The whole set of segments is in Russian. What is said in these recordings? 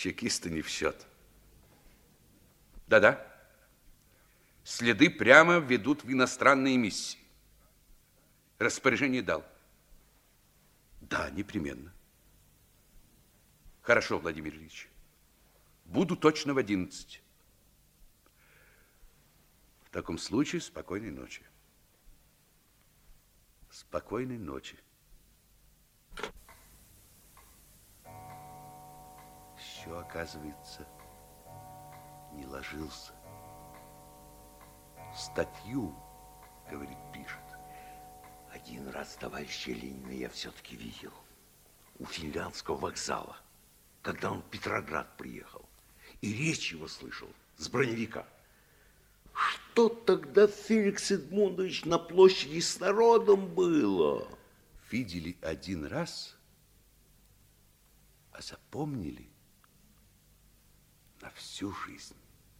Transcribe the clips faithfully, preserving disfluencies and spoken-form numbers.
Чекисты не в счет. Да-да. Следы прямо ведут в иностранные миссии. Распоряжение дал. Да, непременно. Хорошо, Владимир Ильич. Буду точно в одиннадцать. В таком случае спокойной ночи. Спокойной ночи. Все, оказывается, не ложился. Статью, говорит, пишет. Один раз товарища Ленина я все-таки видел у Финляндского вокзала, когда он в Петроград приехал. И речь его слышал с броневика. Что тогда, Феликс Эдмундович, на площади с народом было? Видели один раз, а запомнили на всю жизнь.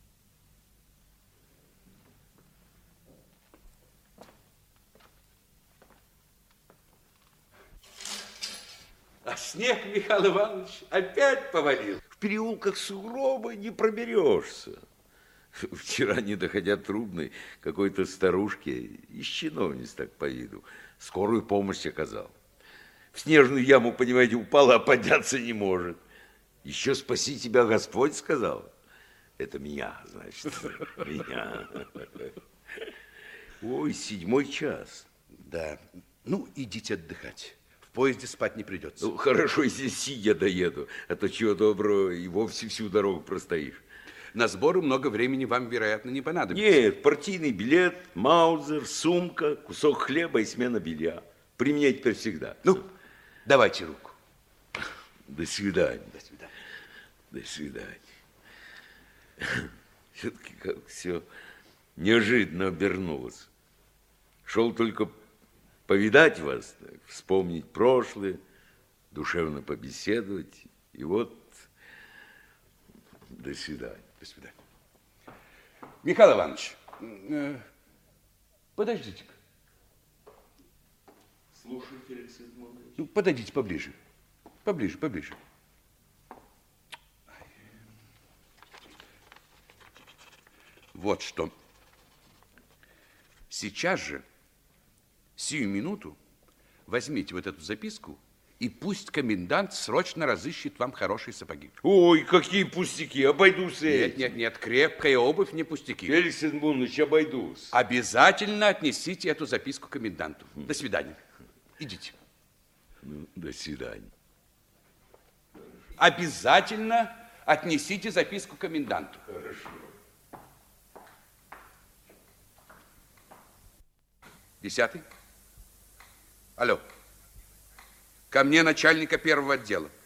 А снег, Михаил Иванович, опять повалил. В переулках сугробы не проберешься. Вчера, не доходя трубной, какой-то старушке, из чиновниц так по виду, скорую помощь оказал. В снежную яму, понимаете, упала, а подняться не может. Еще спаси тебя Господь сказал. Это меня, значит, меня. Ой, седьмой час. Да, ну, идите отдыхать. В поезде спать не придется. Ну, хорошо, если сидя доеду, а то чего доброго и вовсе всю дорогу простоишь. На сборы много времени вам, вероятно, не понадобится. Нет, партийный билет, маузер, сумка, кусок хлеба и смена белья. При мне теперь всегда. Ну, давайте руку. До свидания. До свидания. До свидания. Все-таки как все неожиданно обернулось. Шел только повидать вас, вспомнить прошлое, душевно побеседовать. И вот до свидания. До свидания. Михаил Иванович, э, подождите-ка. Слушай, Феликс Эдмундович. Ну, подойдите поближе. Поближе, поближе. Вот что. Сейчас же, сию минуту, возьмите вот эту записку, и пусть комендант срочно разыщет вам хорошие сапоги. Ой, какие пустяки, обойдусь Нет, этим. нет, нет, крепкая обувь, не пустяки. Феликс Эдмундович, обойдусь. Обязательно отнесите эту записку коменданту. До свидания. Идите. Ну, до свидания. Обязательно отнесите записку коменданту. Хорошо. Десятый. Алло. Ко мне начальника первого отдела.